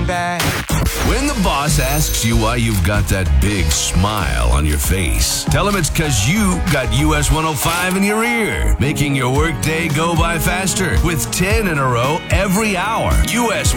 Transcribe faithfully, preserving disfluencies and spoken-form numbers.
back. When the boss asks you why you've got that big smile on your face, tell him it's because you got U S one oh five in your ear, making your workday go by faster with ten in a row every hour. U S